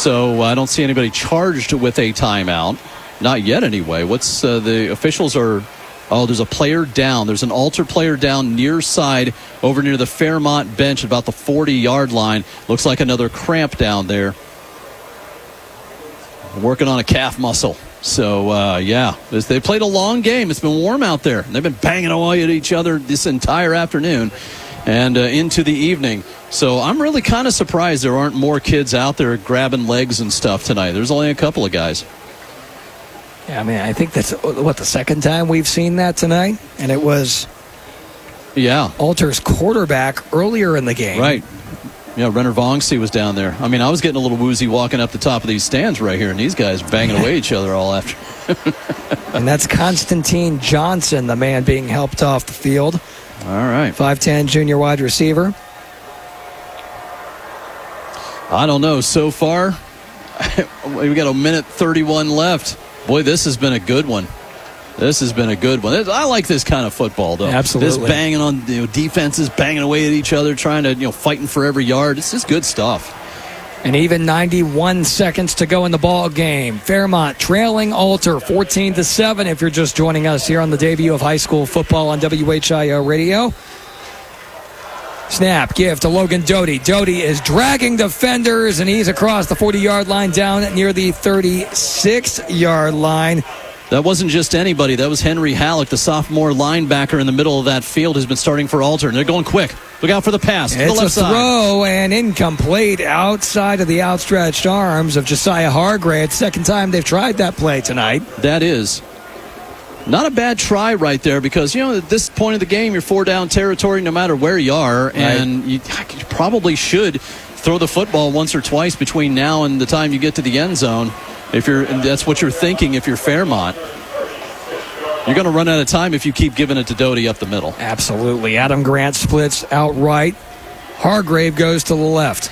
So I don't see anybody charged with a timeout. Not yet, anyway. What's the officials are... Oh, there's a player down. There's an Alter player down near side over near the Fairmont bench about the 40-yard line. Looks like another cramp down there. Working on a calf muscle. So, yeah, they played a long game. It's been warm out there. They've been banging away at each other this entire afternoon and into the evening. So I'm really kind of surprised there aren't more kids out there grabbing legs and stuff tonight. There's only a couple of guys. Yeah, I mean, I think that's, the second time we've seen that tonight? And it was Alter's quarterback earlier in the game. Right. Yeah, Renner Vongsey was down there. I mean, I was getting a little woozy walking up the top of these stands right here, and these guys banging away at each other all after. And that's Constantine Johnson, the man being helped off the field. All right. 5'10", junior wide receiver. I don't know. So far, we got a minute 31 left. Boy, this has been a good one. I like this kind of football, though. Absolutely. This banging on defenses, banging away at each other, trying to, fighting for every yard. This is good stuff. And even 91 seconds to go in the ball game. Fairmont trailing Alter 14-7 if you're just joining us here on the debut of high school football on WHIO Radio. Snap, give to Logan Doty. Doty is dragging defenders, and he's across the 40-yard line down near the 36-yard line. That wasn't just anybody. That was Henry Halleck, the sophomore linebacker in the middle of that field, who's been starting for Alter. And they're going quick. Look out for the pass. It's the left a throw side. And incomplete outside of the outstretched arms of Josiah Hargrave. Second time they've tried that play tonight. That is. Not a bad try right there because, at this point of the game, you're 4-down territory no matter where you are. Right. And you probably should throw the football once or twice between now and the time you get to the end zone. That's what you're thinking if you're Fairmont. You're going to run out of time if you keep giving it to Doty up the middle. Absolutely. Adam Grant splits outright. Hargrave goes to the left.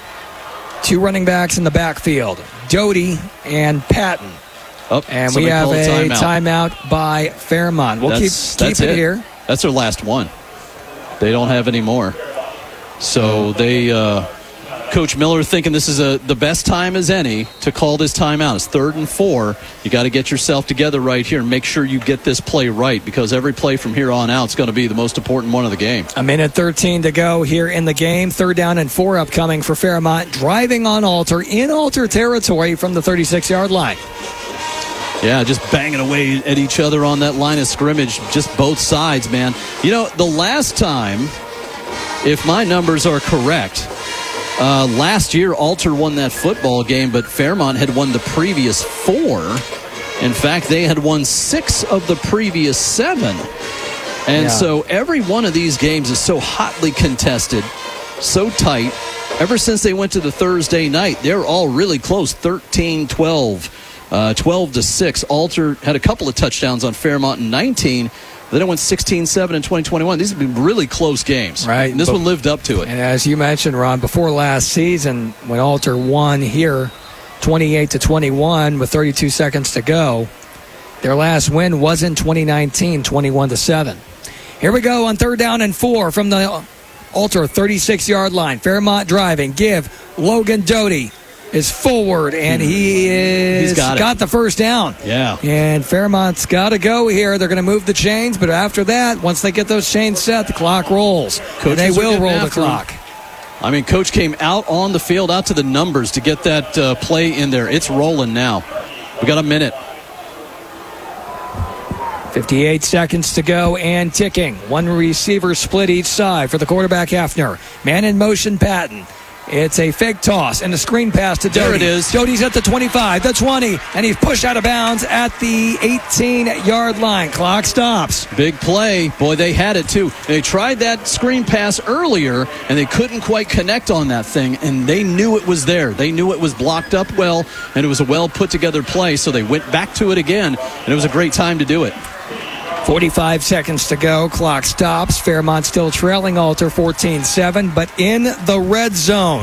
Two running backs in the backfield, Doty and Patton. And we have a timeout by Fairmont. We'll keep it here. That's their last one. They don't have any more. So Coach Miller thinking this is the best time as any to call this timeout. It's 3rd and 4. You got to get yourself together right here and make sure you get this play right because every play from here on out is going to be the most important one of the game. A minute 13 to go here in the game. 3rd down and 4 upcoming for Fairmont. Driving on Alter in Alter territory from the 36-yard line. Yeah, just banging away at each other on that line of scrimmage, just both sides, man. The last time, if my numbers are correct, last year Alter won that football game, but Fairmont had won the previous 4. In fact, they had won 6 of the previous 7. And so every one of these games is so hotly contested, so tight. Ever since they went to the Thursday night, they're all really close, 13-12. 12-6. Alter had a couple of touchdowns on Fairmont in 19. Then it went 16-7 in 2021. These have been really close games. Right. And this one lived up to it. And as you mentioned, Ron, before last season, when Alter won here 28-21 with 32 seconds to go, their last win was in 2019, 21-7. Here we go on 3rd down and 4 from the Alter 36-yard line. Fairmont driving. Give Logan Doty is forward, and he's got the first down. Yeah. And Fairmont's got to go here. They're going to move the chains, but after that, once they get those chains set, the clock rolls. And they will roll the clock. I mean, Coach came out on the field, out to the numbers to get that play in there. It's rolling now. We got a minute. 58 seconds to go and ticking. One receiver split each side for the quarterback, Hefner. Man in motion, Patton. It's a fake toss and a screen pass to Doty. There it is. Doty's at the 25, the 20, and he's pushed out of bounds at the 18-yard line. Clock stops. Big play. Boy, they had it, too. They tried that screen pass earlier, and they couldn't quite connect on that thing, and they knew it was there. They knew it was blocked up well, and it was a well-put-together play, so they went back to it again, and it was a great time to do it. 45 seconds to go. Clock stops. Fairmont still trailing Alter 14-7, but in the red zone.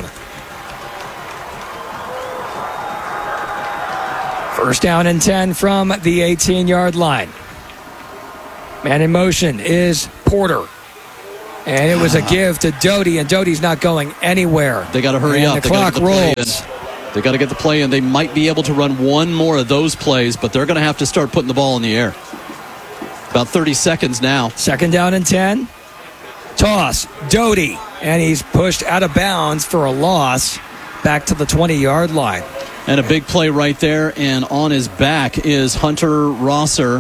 First down and 10 from the 18-yard line. Man in motion is Porter. And it was a give to Doty, and Doty's not going anywhere. They got to hurry up. The clock rolls. They got to get the play in. They might be able to run one more of those plays, but they're going to have to start putting the ball in the air. About 30 seconds now. 2nd down and 10. Toss, Doty, and he's pushed out of bounds for a loss back to the 20-yard line. And a big play right there, and on his back is Hunter Roser.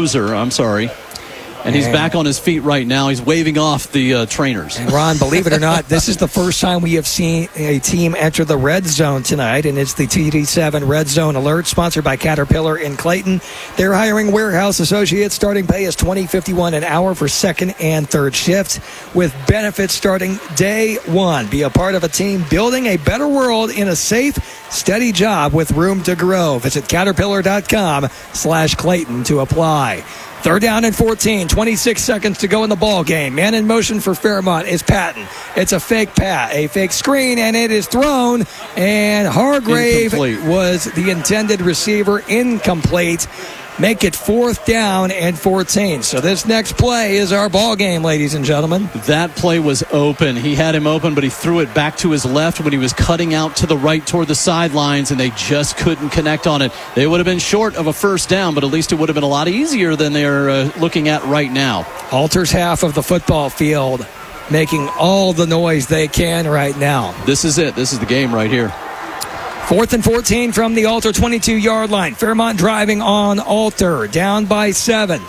And he's back on his feet right now. He's waving off the trainers. And Ron, believe it or not, this is the first time we have seen a team enter the red zone tonight, and it's the TD7 Red Zone Alert, sponsored by Caterpillar in Clayton. They're hiring warehouse associates. Starting pay is $20.51 an hour for 2nd and 3rd shifts, with benefits starting day one. Be a part of a team building a better world in a safe, steady job with room to grow. Visit Caterpillar.com/Clayton to apply. 3rd down and 14, 26 seconds to go in the ball game. Man in motion for Fairmont is Patton. It's a fake screen, and it is thrown. And Hargrave was the intended receiver, incomplete. Make it 4th down and 14. So this next play is our ball game, ladies and gentlemen. That play was open. He had him open, but he threw it back to his left when he was cutting out to the right toward the sidelines, and they just couldn't connect on it. They would have been short of a 1st down, but at least it would have been a lot easier than they're looking at right now. Alter's half of the football field making all the noise they can right now. This is it. This is the game right here. 4th and 14 from the Alter 22-yard line. Fairmont driving on Alter, down by 7.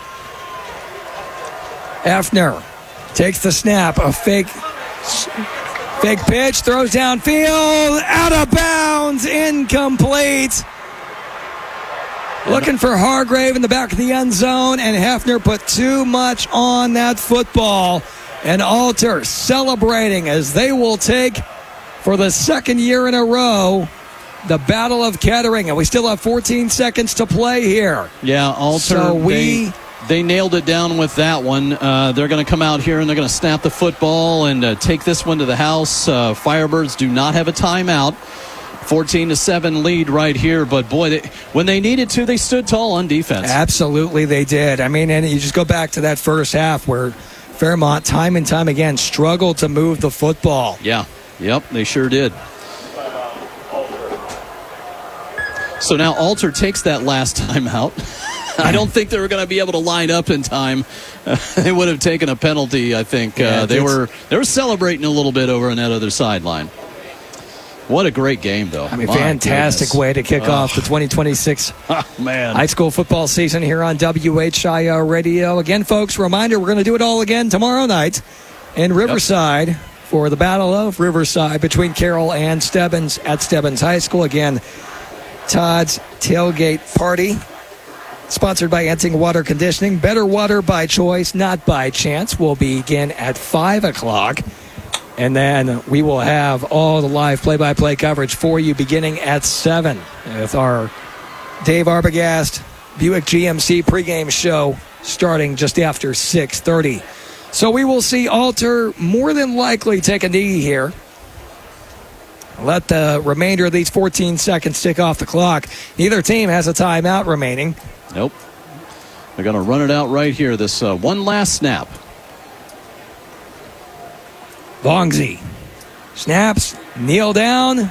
Effner takes the snap, a fake pitch, throws downfield, out of bounds, incomplete. Looking for Hargrave in the back of the end zone, and Hefner put too much on that football. And Alter celebrating as they will take, for the 2nd year in a row, the Battle of Kettering, and we still have 14 seconds to play here. Yeah, Alter, they nailed it down with that one. They're going to come out here and they're going to snap the football and take this one to the house. Firebirds do not have a timeout. 14-7 lead right here, but boy, when they needed to, they stood tall on defense. Absolutely, they did. I mean, and you just go back to that first half where Fairmont, time and time again, struggled to move the football. Yeah, yep, they sure did. So now Alter takes that last time out. I don't think they were going to be able to line up in time. They would have taken a penalty, I think. They were celebrating a little bit over on that other sideline. What a great game, though. I mean, fantastic way to kick off the 2026 high school football season here on WHIO Radio. Again, folks, reminder, we're going to do it all again tomorrow night in Riverside for the Battle of Riverside between Carroll and Stebbins at Stebbins High School. Again, Todd's Tailgate Party, sponsored by Enting Water Conditioning. Better water by choice, not by chance. Will begin at 5 o'clock. And then we will have all the live play-by-play coverage for you beginning at 7 with our Dave Arbogast Buick GMC pregame show starting just after 6:30. So we will see Alter more than likely take a knee here. Let the remainder of these 14 seconds tick off the clock. Neither team has a timeout remaining. Nope. They're going to run it out right here. This one last snap. Vongsy snaps, kneel down.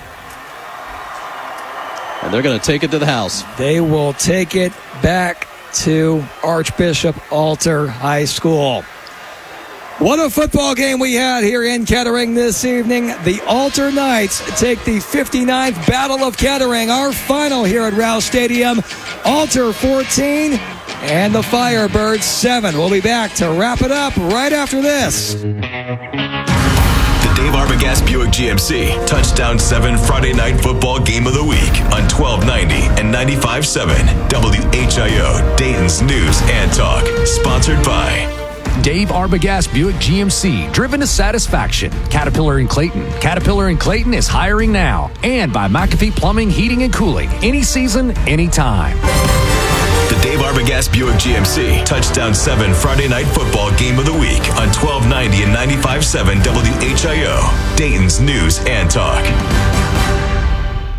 And they're going to take it to the house. They will take it back to Archbishop Alter High School. What a football game we had here in Kettering this evening. The Alter Knights take the 59th Battle of Kettering, our final here at Rouse Stadium. Alter 14 and the Firebirds 7. We'll be back to wrap it up right after this. The Dave Arbogast Buick GMC Touchdown 7 Friday Night Football Game of the Week on 1290 and 95.7 WHIO, Dayton's News and Talk. Sponsored by Dave Arbogast Buick GMC, driven to satisfaction. Caterpillar in Clayton. Caterpillar in Clayton is hiring now. And by McAfee Plumbing, Heating, and Cooling. Any season, anytime. The Dave Arbogast Buick GMC Touchdown 7 Friday Night Football Game of the Week on 1290 and 95.7 WHIO, Dayton's News and Talk.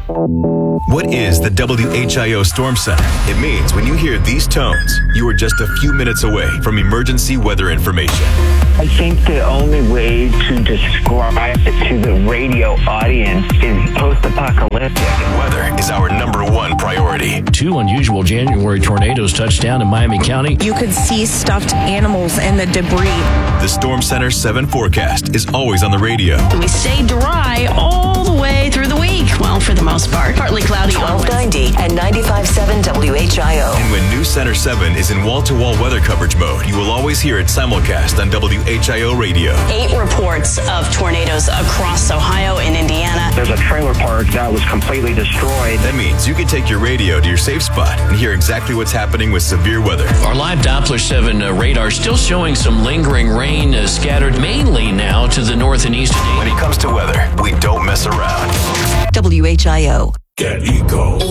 What is the WHIO Storm Center? It means when you hear these tones, you are just a few minutes away from emergency weather information. I think the only way to describe it to the radio audience is post-apocalyptic. Weather is our #1 priority. 2 unusual January tornadoes touched down in Miami County. You could see stuffed animals and the debris. The Storm Center 7 forecast is always on the radio. We stay dry all the way through the week. Well, for the most part. Partly cloudy on 1290 and 95.7 WHIO. And when News Center 7 is in wall-to-wall weather coverage mode, you will always hear it simulcast on WHIO radio. 8 reports of tornadoes across Ohio and Indiana. There's a trailer park that was completely destroyed. That means you can take your radio to your safe spot and hear exactly what's happening with severe weather. Our live Doppler 7 radar still showing some lingering rain scattered mainly now to the north and east. When it comes to weather, we don't mess around. WHIO. Get Eco.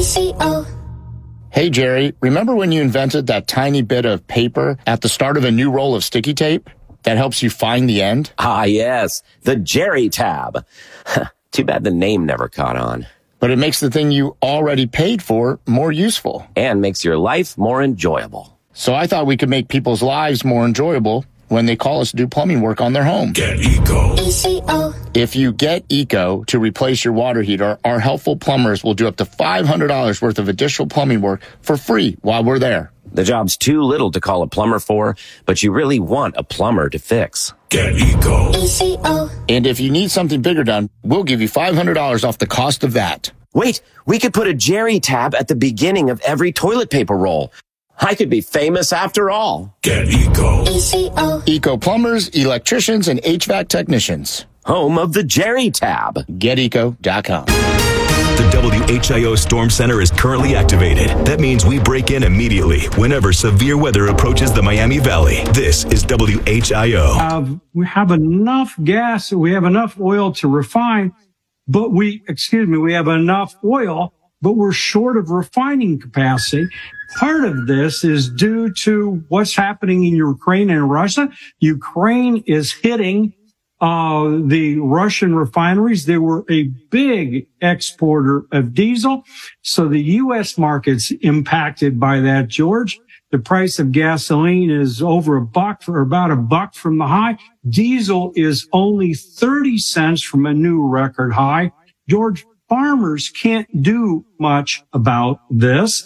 Hey, Jerry, remember when you invented that tiny bit of paper at the start of a new roll of sticky tape that helps you find the end? Ah, yes, the Jerry tab. Too bad the name never caught on. But it makes the thing you already paid for more useful. And makes your life more enjoyable. So I thought we could make people's lives more enjoyable when they call us to do plumbing work on their home. Get Eco. If you get Eco to replace your water heater, our helpful plumbers will do up to $500 worth of additional plumbing work for free while we're there. The job's too little to call a plumber for, but you really want a plumber to fix. Get Eco. And if you need something bigger done, we'll give you $500 off the cost of that. Wait, we could put a Jerry tab at the beginning of every toilet paper roll. I could be famous after all. Get Eco. Eco plumbers, electricians, and HVAC technicians. Home of the Jerry tab. GetEco.com. The WHIO Storm Center is currently activated. That means we break in immediately whenever severe weather approaches the Miami Valley. This is WHIO. We have enough gas, we have enough oil to refine, but we have enough oil, but we're short of refining capacity. Part of this is due to what's happening in Ukraine and Russia. Ukraine is hitting the Russian refineries. They were a big exporter of diesel. So the U.S. market's impacted by that, George. The price of gasoline is over $1 or about $1 from the high. Diesel is only 30 cents from a new record high. George, farmers can't do much about this.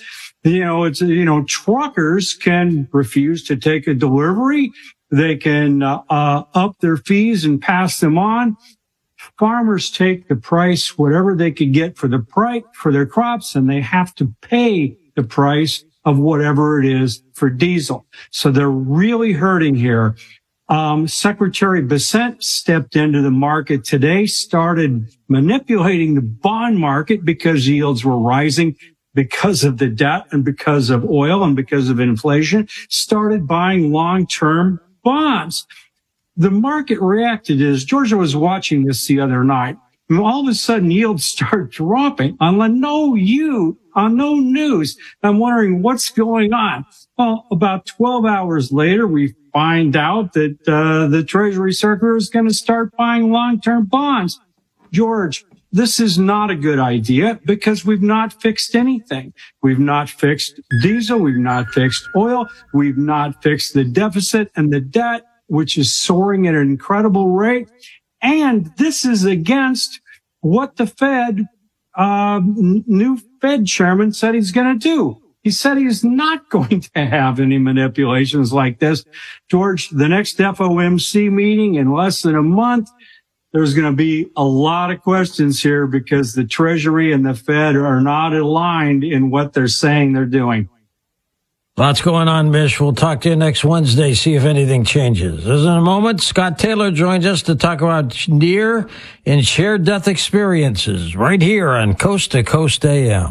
Truckers can refuse to take a delivery. They can up their fees and pass them on. Farmers take the price, whatever they could get for their crops, and they have to pay the price of whatever it is for diesel. So they're really hurting here. Secretary Bessent stepped into the market today, started manipulating the bond market because yields were rising because of the debt and because of oil and because of inflation, started buying long-term bonds. The market reacted as Georgia was watching this the other night. And all of a sudden, yields start dropping on no news. I'm wondering what's going on. Well, about 12 hours later, we find out that the Treasury Circular is going to start buying long-term bonds. George, this is not a good idea because we've not fixed anything. We've not fixed diesel. We've not fixed oil. We've not fixed the deficit and the debt, which is soaring at an incredible rate. And this is against what the Fed, new Fed chairman said he's going to do. He said he's not going to have any manipulations like this. George, the next FOMC meeting in less than a month, there's going to be a lot of questions here because the Treasury and the Fed are not aligned in what they're saying they're doing. Lots going on, Mish. We'll talk to you next Wednesday, see if anything changes. As in a moment, Scott Taylor joins us to talk about near and shared death experiences right here on Coast to Coast AM.